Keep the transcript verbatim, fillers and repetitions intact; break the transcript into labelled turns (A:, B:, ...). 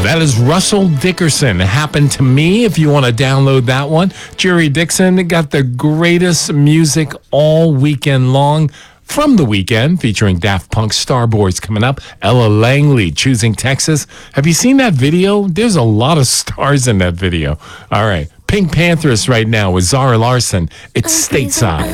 A: That is Russell Dickerson. It happened to me. If you want to download that one, Jerry Dixon got the greatest music all weekend long. From The Weeknd, featuring Daft Punk, Starboys coming up, Ella Langley, Choosing Texas. Have you seen that video? There's a lot of stars in that video. All right, Pink Panthers right now with Zara Larsson. It's Stateside.